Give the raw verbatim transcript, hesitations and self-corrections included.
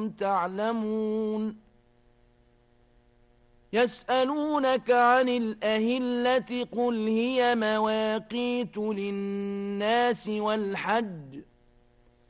لعلكم تعلمون يسألونك عن الأهلة قل هي مواقيت للناس والحج